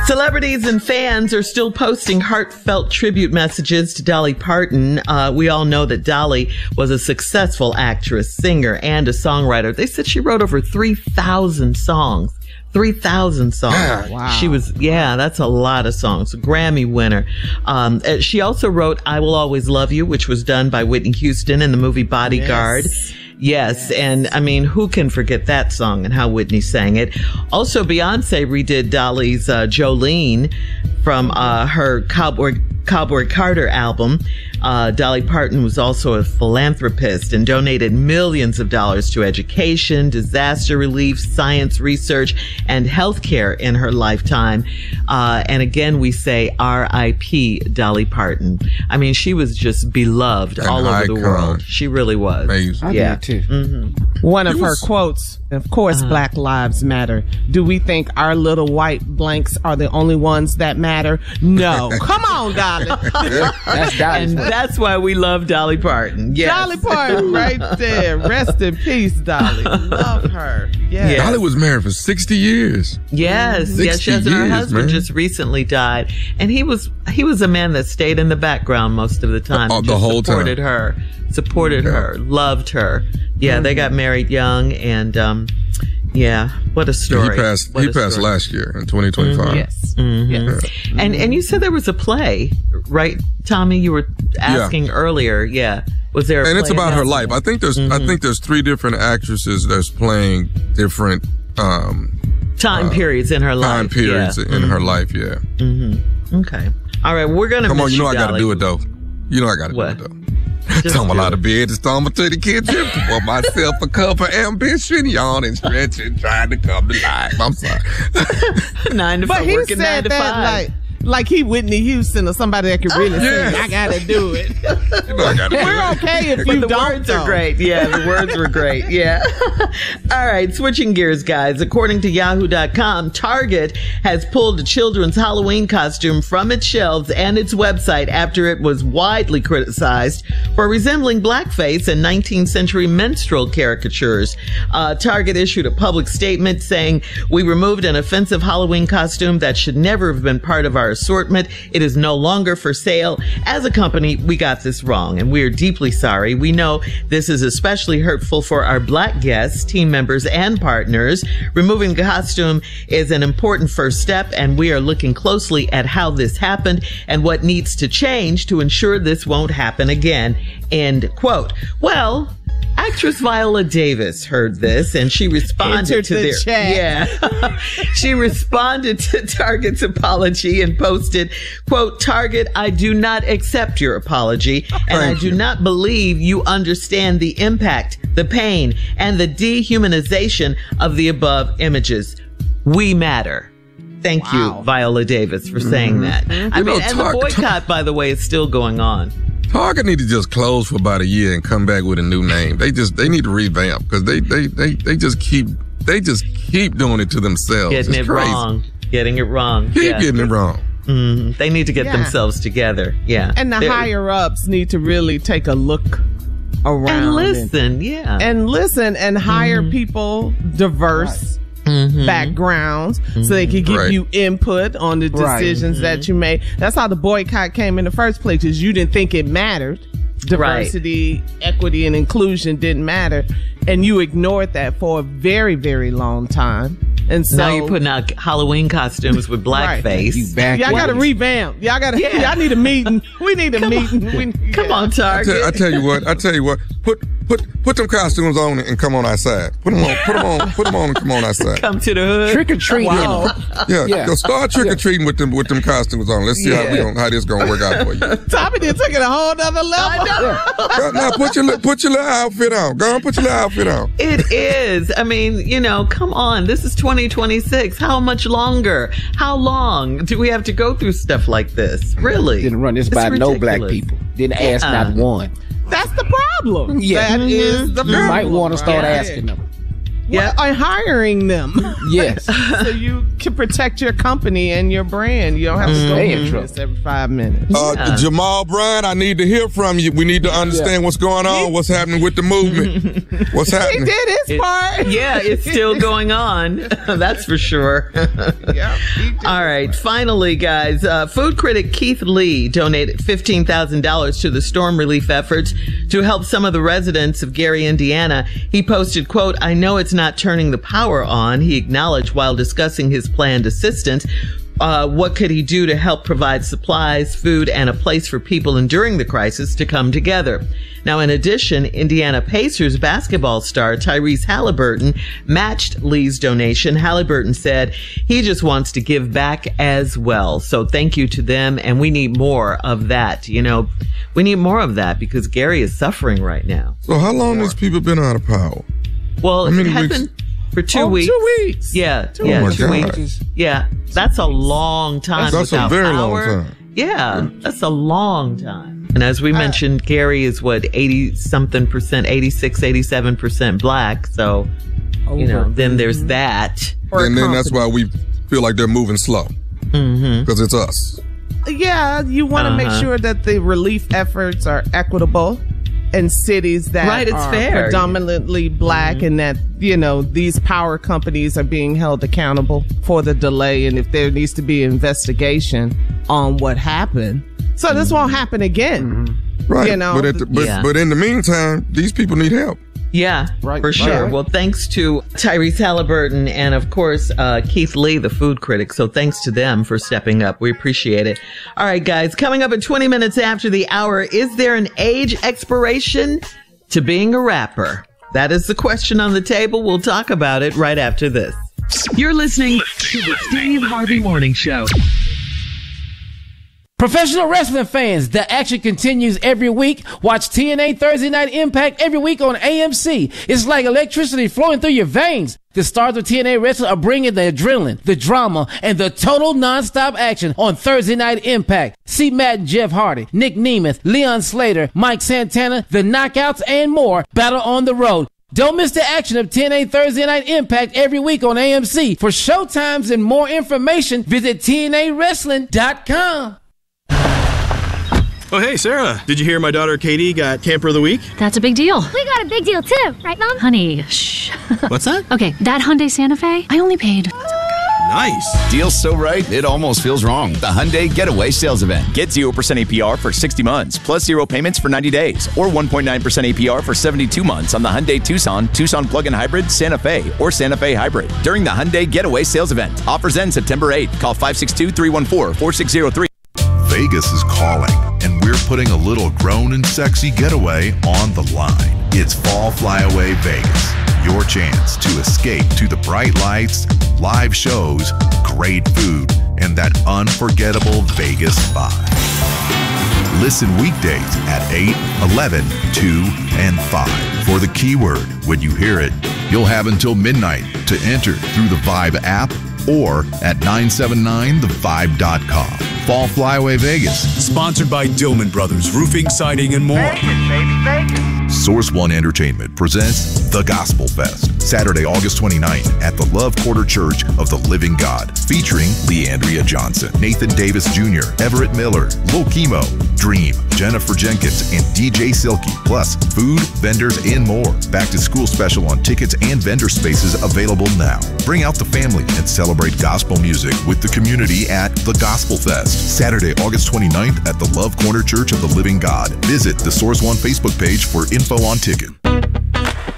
Celebrities and fans are still posting heartfelt tribute messages to Dolly Parton. We all know that Dolly was a successful actress, singer, and a songwriter. They said she wrote over 3,000 songs. 3,000 songs. Wow. She was, that's a lot of songs. A Grammy winner. She also wrote I Will Always Love You, which was done by Whitney Houston in the movie Bodyguard. Yes. And I mean, who can forget that song and how Whitney sang it? Also, Beyonce redid Dolly's Jolene from her Cowboy Carter album. Dolly Parton was also a philanthropist and donated millions of dollars to education, disaster relief, science research, and healthcare in her lifetime. And again, we say R.I.P. Dolly Parton. I mean, she was just beloved all over the world. She really was. Amazing. I did too. Mm-hmm. One of her quotes, of course, Black Lives Matter. Do we think our little white blanks are the only ones that matter? No. Come on, Dolly. That's Dolly. And that's why we love Dolly Parton. Yes. Dolly Parton right there. Rest in peace, Dolly. Love her. Yes. Dolly was married for 60 years. Yes. 60 Yes. Her husband man. just recently died. And he was a man that stayed in the background most of the time. The whole time. Supported her, loved her. Yeah, they got married young, and what a story. He passed last year in 2025. Yes. Mm-hmm. Yes. And you said there was a play, right, Tommy? You were asking earlier. Yeah. Was there a And play it's about her life. I think there's 3 different actresses that's playing different time periods in her life. Time periods in her life, yeah. Mm-hmm. Okay. All right, we're going to Come on, you know I got to do it, though. You know I got to do it, though. Tumble out of bed to stumble to the kitchen for myself a cup of ambition, yawning, stretching, trying to come to life. I'm sorry. 9 to 5, But he working 9 said to 5. that like he Whitney Houston or somebody that could really sing. I gotta do it. You know I gotta do We're it. okay if But you the don't. words are great. Yeah, the words were great. Yeah. All right, switching gears, guys. According to Yahoo.com, Target has pulled a children's Halloween costume from its shelves and its website after it was widely criticized for resembling blackface and 19th century minstrel caricatures. Target issued a public statement saying, "We removed an offensive Halloween costume that should never have been part of our assortment. It is no longer for sale. As a company, we got this wrong, and we are deeply sorry. We know this is especially hurtful for our Black guests, team members, and partners. Removing the costume is an important first step, and we are looking closely at how this happened and what needs to change to ensure this won't happen again." End quote. Well, actress Viola Davis heard this, and she responded to their chat. She responded to Target's apology and posted, quote, "Target, I do not accept your apology, and I do not believe you understand the impact, the pain, and the dehumanization of the above images. We matter." Thank you, Viola Davis, for saying that. I mean, and the boycott, by the way, is still going on. Target need to just close for about a year and come back with a new name. They need to revamp because they just keep doing it to themselves. Getting it wrong. Getting it wrong. Getting it wrong. Mm-hmm. They need to get themselves together. Yeah. And the higher ups need to really take a look around. And listen, And listen and hire people diverse. Backgrounds so they can give you input on the decisions that you made. That's how the boycott came in the first place, because you didn't think it mattered. Diversity, equity, and inclusion didn't matter, and you ignored that for a very, very long time. And so now you're putting out Halloween costumes with blackface. Y'all got to revamp. Y'all got to. Y'all need a meeting. We need a meeting. Come on, Target. I tell you what. Put them costumes on and come on outside. Put them on and come on outside. Come to the hood. Trick or treating. Go start trick or treating with them costumes on. Let's see how this gonna work out for you. Tommy did took it a whole other level. Now put your little outfit on. Go on, put your little outfit on. It is. I mean, come on. This is 2026. How much longer? How long do we have to go through stuff like this? Really? Didn't run this by no black people. Didn't ask not one. That's the problem. Yeah. That is the problem. You might want to start asking them. Yeah, well, hiring them. Yes. So you can protect your company and your brand. You don't have to go in this every 5 minutes. Jamal Bryant, I need to hear from you. We need to understand what's going on, what's happening with the movement. What's happening? He did his part. Yeah, it's still going on. That's for sure. All right. Finally, guys, food critic Keith Lee donated $15,000 to the storm relief efforts to help some of the residents of Gary, Indiana. He posted, quote, "I know it's not turning the power on," he acknowledged while discussing his planned assistance. What could he do to help provide supplies, food, and a place for people enduring the crisis to come together? Now, in addition, Indiana Pacers basketball star Tyrese Halliburton matched Lee's donation. Halliburton said he just wants to give back as well. So thank you to them. And we need more of that. You know, we need more of that because Gary is suffering right now. So how long has people been out of power? Well, it has been for 2 weeks. 2 weeks. Yeah. 2 weeks. Yeah. That's a long time. That's a very long time. Yeah. That's a long time. And as we mentioned, Gary is 80-something%, 86, 87% black. So, you know, then there's that. And then that's why we feel like they're moving slow. Because it's us. Yeah, you want to make sure that the relief efforts are equitable in cities that are predominantly black and that, you know, these power companies are being held accountable for the delay and if there needs to be investigation on what happened. So this won't happen again. Right. You know, but in the meantime, these people need help. Yeah, for sure. Well, thanks to Tyrese Halliburton and, of course, Keith Lee, the food critic. So thanks to them for stepping up. We appreciate it. All right, guys, coming up at 20 minutes after the hour, is there an age expiration to being a rapper? That is the question on the table. We'll talk about it right after this. You're listening to the Steve Harvey Morning Show. Professional wrestling fans, the action continues every week. Watch TNA Thursday Night Impact every week on AMC. It's like electricity flowing through your veins. The stars of TNA Wrestling are bringing the adrenaline, the drama, and the total non-stop action on Thursday Night Impact. See Matt and Jeff Hardy, Nick Nemeth, Leon Slater, Mike Santana, The Knockouts, and more battle on the road. Don't miss the action of TNA Thursday Night Impact every week on AMC. For showtimes and more information, visit TNAWrestling.com. Oh, hey, Sarah. Did you hear my daughter Katie got Camper of the Week? That's a big deal. We got a big deal, too. Right, Mom? Honey, shh. What's that? Okay, that Hyundai Santa Fe, I only paid... Nice. Deal's so right, it almost feels wrong. The Hyundai Getaway Sales Event. Get 0% APR for 60 months, plus 0 payments for 90 days, or 1.9% APR for 72 months on the Hyundai Tucson, Tucson Plug-in Hybrid, Santa Fe, or Santa Fe Hybrid. During the Hyundai Getaway Sales Event. Offers end September 8th. Call 562-314-4603. Vegas is calling, and we're putting a little grown and sexy getaway on the line. It's Fall Flyaway Vegas, your chance to escape to the bright lights, live shows, great food, and that unforgettable Vegas vibe. Listen weekdays at 8, 11, 2, and 5 for the keyword. When you hear it, you'll have until midnight to enter through the Vibe app or at 979thevibe.com. Fall Flyaway Vegas. Sponsored by Dillman Brothers Roofing, Siding, and more. Vegas, baby, Vegas. Source One Entertainment presents The Gospel Fest, Saturday, August 29th at the Love Quarter Church of the Living God, featuring Leandria Johnson, Nathan Davis Jr., Everett Miller, Lil Chemo, Dream, Jennifer Jenkins, and DJ Silky, plus food, vendors, and more. Back to school special on tickets and vendor spaces available now. Bring out the family and celebrate gospel music with the community at The Gospel Fest, Saturday, August 29th at the Love Corner Church of the Living God. Visit the Source One Facebook page for info on ticket.